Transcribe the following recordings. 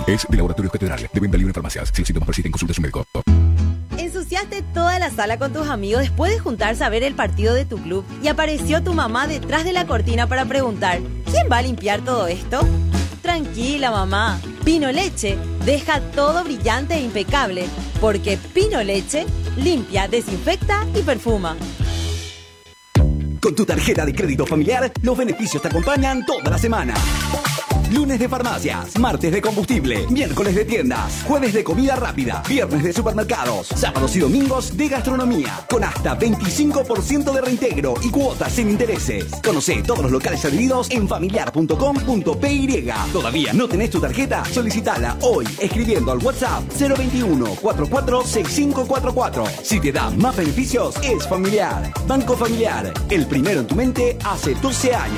Es de Laboratorios Catedral, de venta libre en farmacias. Si los síntomas persisten, consulte a su médico. Ensuciaste toda la sala con tus amigos después de juntarse a ver el partido de tu club y apareció tu mamá detrás de la cortina para preguntar: ¿quién va a limpiar todo esto? Tranquila, mamá. Pino Leche deja todo brillante e impecable, porque Pino Leche limpia, desinfecta y perfuma. Con tu tarjeta de crédito familiar, los beneficios te acompañan toda la semana. Lunes de farmacias, martes de combustible, miércoles de tiendas, jueves de comida rápida, viernes de supermercados, sábados y domingos de gastronomía, con hasta 25% de reintegro y cuotas sin intereses. Conocé todos los locales adheridos en familiar.com.py. ¿Todavía no tenés tu tarjeta? Solicitala hoy escribiendo al WhatsApp 021 44 6544. Si te da más beneficios, es Familiar. Banco Familiar, el primero en tu mente hace 12 años.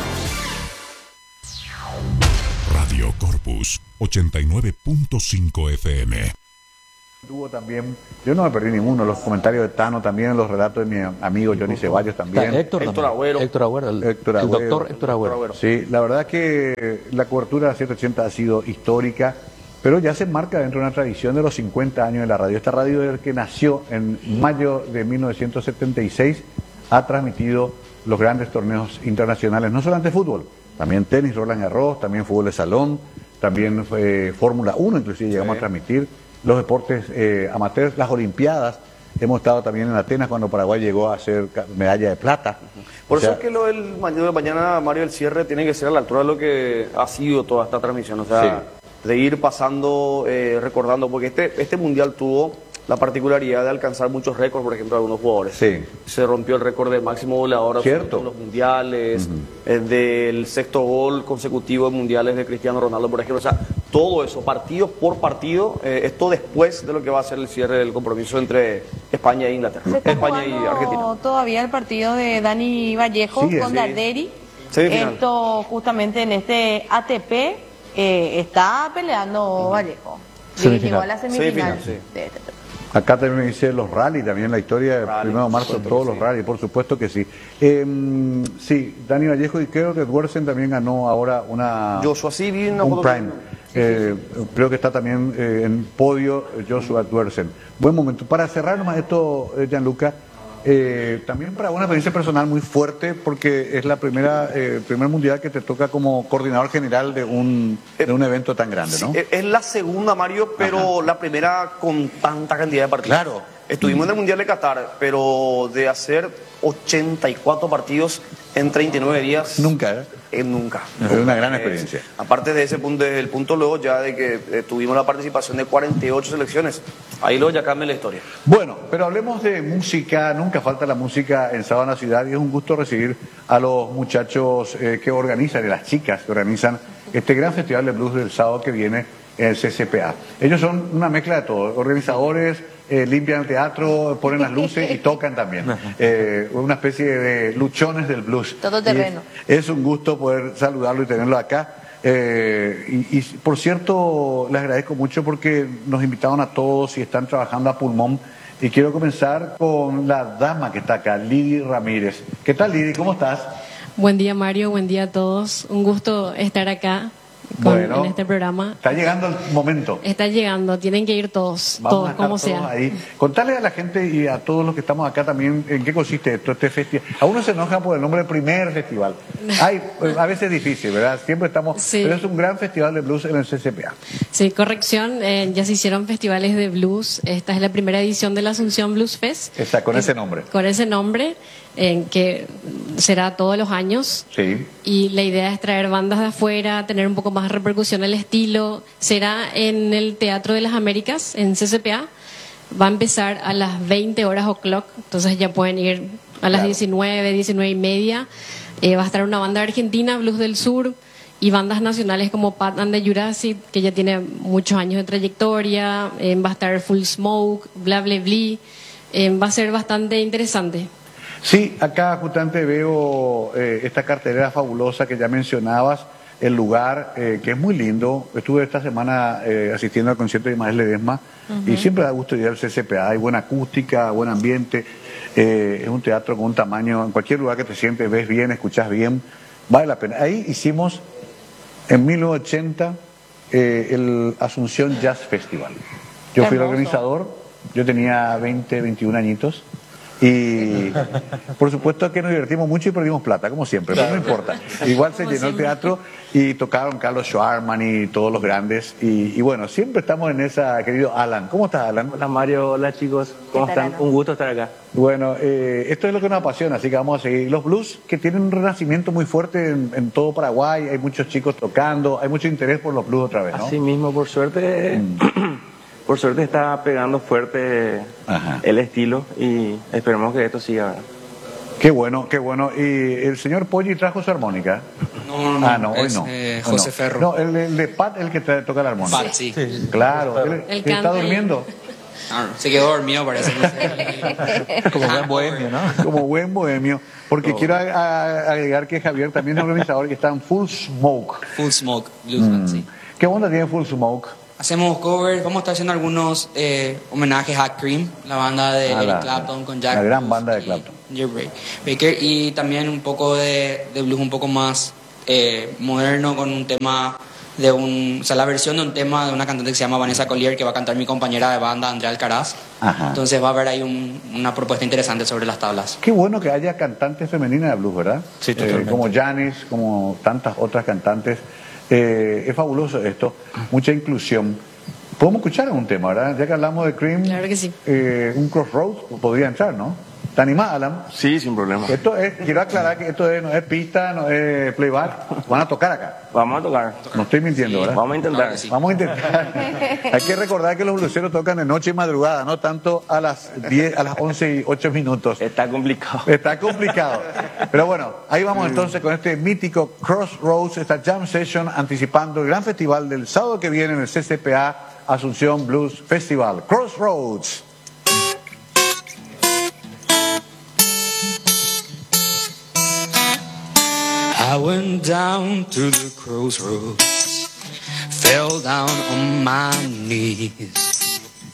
Radio Corpus 89.5 FM. Tuvo también, yo no me perdí ninguno, los comentarios de Tano también, los relatos de mi amigo Johnny Ceballos también. Héctor Agüero. El doctor Héctor Agüero. Sí, la verdad que la cobertura de 780 ha sido histórica, pero ya se marca dentro de una tradición de los 50 años de la radio. Esta radio, desde que nació en mayo de 1976, ha transmitido los grandes torneos internacionales, no solamente fútbol, también tenis, Roland Garros, también fútbol de salón, también Fórmula 1, inclusive llegamos a transmitir los deportes amateurs, las olimpiadas. Hemos estado también en Atenas cuando Paraguay llegó a hacer medalla de plata. Por eso es que lo del mañana, Mario, el cierre tiene que ser a la altura de lo que ha sido toda esta transmisión, o sea, de ir pasando, recordando, porque este mundial tuvo la particularidad de alcanzar muchos récords, por ejemplo, de algunos jugadores. Sí. Se rompió el récord de máximo goleador en los mundiales, del sexto gol consecutivo en mundiales de Cristiano Ronaldo, por ejemplo. O sea, todo eso, partido por partido, esto después de lo que va a ser el cierre del compromiso entre España e Inglaterra. España y Argentina. Todavía el partido de Dani Vallejo con Darderi. Esto justamente en este ATP está peleando Vallejo. Llegó a la semifinal de este. Acá también dice los rally, también la historia del 1 de marzo, todos los rally, por supuesto que sí. Sí, Dani Vallejo, y creo que Edwardsen también ganó ahora Joshua, sí, vi un Prime. Creo que está también en podio Joshua Edwardsen. Buen momento. Para cerrar nomás esto, Gianluca, también para una experiencia personal muy fuerte, porque es la primer mundial que te toca como coordinador general de un evento tan grande, ¿no? Es la segunda, Mario, pero la primera con tanta cantidad de partidos. Claro. Estuvimos en el Mundial de Qatar, pero de hacer 84 partidos en 39 días... Nunca, nunca. Es una gran experiencia. Aparte de ese punto, desde el punto luego ya de que tuvimos la participación de 48 selecciones, ahí luego ya cambia la historia. Bueno, pero hablemos de música, nunca falta la música en Sábana Ciudad, y es un gusto recibir a los muchachos que organizan, y las chicas que organizan este gran festival de blues del sábado que viene en el CCPA. Ellos son una mezcla de todo, organizadores, limpian el teatro, ponen las luces y tocan también. Una especie de luchones del blues. Todo terreno. Es un gusto poder saludarlo y tenerlo acá. Y por cierto, les agradezco mucho porque nos invitaron a todos y están trabajando a pulmón. Y quiero comenzar con la dama que está acá, Lidy Ramírez. ¿Qué tal, Lidy? ¿Cómo estás? Buen día, Mario. Buen día a todos. Un gusto estar acá. En este programa. Está llegando el momento. Está llegando, tienen que ir todos, como sea. Ahí. Contarle a la gente y a todos los que estamos acá también en qué consiste esto, este festival. A uno se enoja por el nombre del primer festival. A veces es difícil, ¿verdad? Siempre estamos... Sí. Pero es un gran festival de blues en el CCPA. Sí, corrección. Ya se hicieron festivales de blues. Esta es la primera edición de la Asunción Blues Fest. Está con ese nombre. Con ese nombre. Que será todos los años. Sí. Y la idea es traer bandas de afuera, tener un poco más de repercusión el estilo. Será en el Teatro de las Américas, en CCPA. Va a empezar a las 20 horas o'clock, entonces ya pueden ir a las 19 y media. Va a estar una banda argentina, Blues del Sur, y bandas nacionales como Pat and the Jurassic, que ya tiene muchos años de trayectoria. Va a estar Full Smoke, Bla Bla Bli. Va a ser bastante interesante. Sí, acá justamente veo esta cartelera fabulosa que ya mencionabas, el lugar que es muy lindo. Estuve esta semana asistiendo al concierto de Ismael Ledesma y siempre da gusto ir al CCPA. Hay buena acústica, buen ambiente, es un teatro con un tamaño, en cualquier lugar que te sientes ves bien, escuchas bien, vale la pena. Ahí hicimos en 1980 el Asunción Jazz Festival. Yo fui el organizador, yo tenía 20, 21 añitos. Y por supuesto que nos divertimos mucho y perdimos plata, como siempre, pero no importa. Igual se llenó el teatro y tocaron Carlos Schwarman y todos los grandes. Y bueno, siempre estamos en esa, querido Alan. ¿Cómo estás, Alan? Hola Mario, hola chicos, ¿cómo están? Un gusto estar acá. Bueno, esto es lo que nos apasiona, así que vamos a seguir. Los blues que tienen un renacimiento muy fuerte en todo Paraguay, hay muchos chicos tocando, hay mucho interés por los blues otra vez, ¿no? Así mismo, por suerte... Por suerte está pegando fuerte el estilo y esperemos que esto siga, ¿verdad? Qué bueno, qué bueno. ¿Y el señor Poggi trajo su armónica? No, hoy es, no. José Ferro. No, el de Pat, el que toca la armónica. Pat, sí. Claro, él está durmiendo. Se quedó dormido, parece. Como buen bohemio, ¿no? Como buen bohemio. Porque quiero agregar que Javier también es organizador que está en Full Smoke. Full Smoke, Blues Band, sí. ¿Qué onda tiene Full Smoke? Hacemos covers, vamos a estar haciendo algunos homenajes a Cream, la banda de Eric Clapton con Jack. La gran banda de Clapton. Jerry Baker, y también un poco de blues un poco más moderno, con un tema la versión de un tema de una cantante que se llama Vanessa Collier, que va a cantar mi compañera de banda, Andrea Alcaraz. Entonces va a haber ahí una propuesta interesante sobre las tablas. Qué bueno que haya cantantes femeninas de blues, ¿verdad? Sí, totalmente. Como Janis, como tantas otras cantantes. Es fabuloso esto, mucha inclusión. Podemos escuchar un tema, ¿verdad? Ya que hablamos de Cream, claro que sí. Un Crossroads podría entrar, ¿no? ¿Te animás, Alan? Sí, sin problema. Quiero aclarar que esto no es pista, no es playback. Van a tocar acá. Vamos a tocar. No estoy mintiendo, ¿verdad? Vamos a intentar. Sí. Vamos a intentar. Hay que recordar que los bluseros tocan de noche y madrugada, no tanto a las 10, a las 11 y 8 minutos. Está complicado. Está complicado. Pero bueno, ahí vamos entonces con este mítico Crossroads, esta jam session anticipando el gran festival del sábado que viene en el CCPA Asunción Blues Festival. Crossroads. I went down to the crossroads, fell down on my knees.